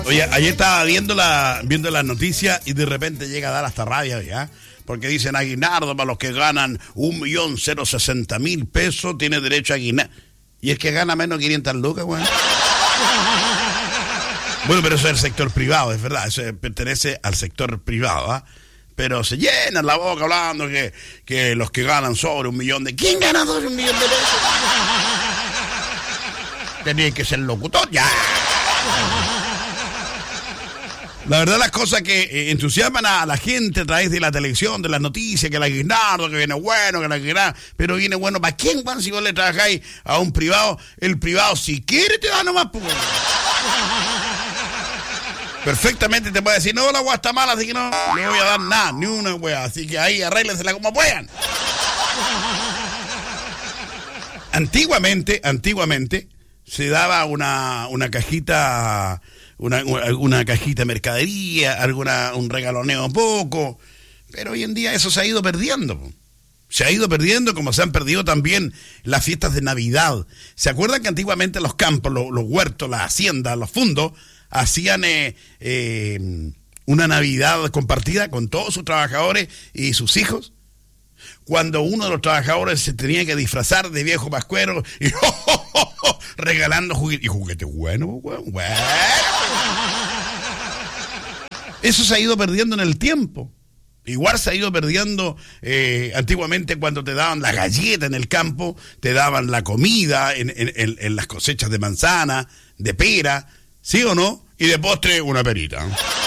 Oye, ayer estaba viendo las noticias y de repente llega a dar hasta rabia, ¿ya? Porque dicen aguinaldo para los que ganan 1.060.000 pesos, tiene derecho a aguinaldo. Y el que gana menos de 500 lucas, güey. Bueno, pero eso es el sector privado, es verdad, eso pertenece al sector privado, ¿ah? Pero se llenan la boca hablando que los que ganan sobre 1 millón de... ¿Quién gana sobre 1 millón de pesos? Tenía que ser locutor, ya. La verdad, las cosas que entusiasman a la gente a través de la televisión, de las noticias, que el aguinaldo, que viene bueno, que el aguinaldo, pero viene bueno, ¿para quién, Juan? Si vos le trabajáis a un privado, el privado, si quiere, te da nomás, pues. Perfectamente te puede decir, no, la hueá está mala, así que no le voy a dar nada, ni una hueá, así que ahí arréglensela como puedan. Antiguamente, se daba una cajita... Una cajita de mercadería, un regaloneo poco, pero hoy en día eso se ha ido perdiendo. Se ha ido perdiendo como se han perdido también las fiestas de Navidad. ¿Se acuerdan que antiguamente los campos, los huertos, las haciendas, los fundos, hacían una Navidad compartida con todos sus trabajadores y sus hijos? Cuando uno de los trabajadores se tenía que disfrazar de viejo pascuero y regalando juguetes. Y juguetes buenos. Eso se ha ido perdiendo en el tiempo. Igual se ha ido perdiendo antiguamente cuando te daban la galleta en el campo, te daban la comida en las cosechas de manzana, de pera, ¿sí o no? Y de postre una perita.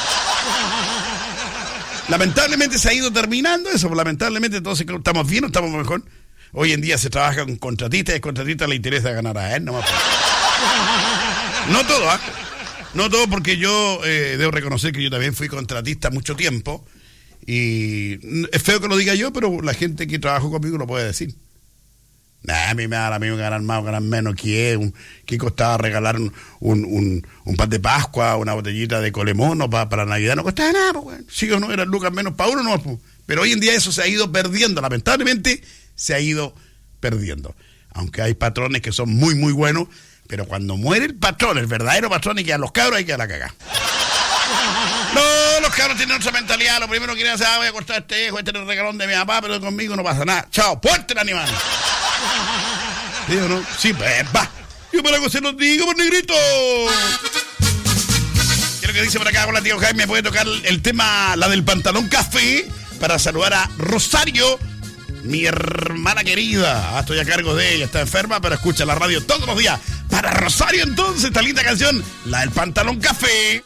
Lamentablemente se ha ido terminando eso, lamentablemente todos estamos bien o estamos mejor. Hoy en día se trabaja con contratistas y al contratista le interesa ganar a él nomás. No todo, ¿ah? No todo, porque yo debo reconocer que yo también fui contratista mucho tiempo y es feo que lo diga yo, pero la gente que trabajó conmigo lo puede decir. Nah, a mí me da la misma ganar más o ganar menos que costaba regalar un pan de Pascua, una botellita de colemono para Navidad, no costaba nada, pues, sí o no, eran lucas menos para uno, no, pues. Pero hoy en día eso se ha ido perdiendo, lamentablemente se ha ido perdiendo. Aunque hay patrones que son muy, muy buenos, pero cuando muere el patrón, el verdadero patrón, y quedan los cabros, hay que la cagar. No, los cabros tienen otra mentalidad, lo primero que quieren hacer, voy a cortar este hijo, este es el regalón de mi papá, pero conmigo no pasa nada. Chao, puerte el animal. ¿Sí o no? Sí, pues va. Yo para que se los digo, por negrito. Quiero que dice por acá, hola tío Jaime, puede tocar el tema, la del pantalón café, para saludar a Rosario, mi hermana querida. Estoy a cargo de ella, está enferma, pero escucha la radio todos los días. Para Rosario entonces, esta linda canción, la del pantalón café.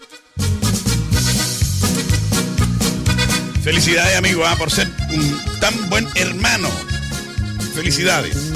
Felicidades, amigo, por ser un tan buen hermano. Felicidades.